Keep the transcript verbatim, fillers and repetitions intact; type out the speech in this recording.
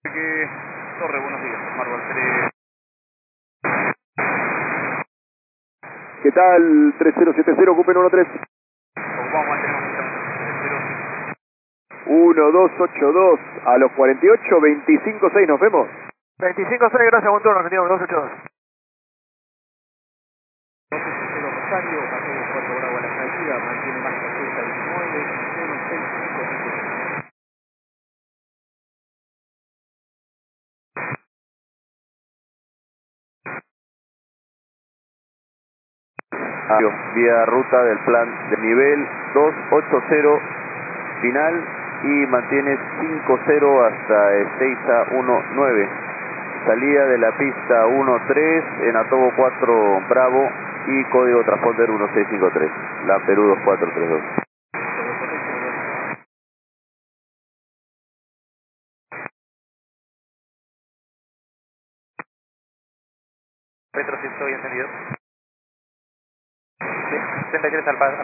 Que... Torre, buenos días. Marvel tres. ¿Qué tal? tres cero siete cero, ocupen uno tres. Ocupamos más, tenemos uno dos ocho dos a los cuarenta y ocho, veinticinco seis, nos vemos. veinticinco seis, gracias, buen turno, Argentina dos ocho dos. dos ocho cero Rosario, Mateo cuatro Bravo a la salida, mantiene más setenta y nueve, cero seis cinco cinco. Vía ruta del plan de nivel dos ocho cero final y mantiene cinco cero hasta Ezeiza uno nueve. Salida de la pista uno tres en Atobo cuatro Bravo y código transponder uno seis cinco tres. La Perú dos cuatro tres dos. Petro, si estoy entendido. Sí, treinta y tres al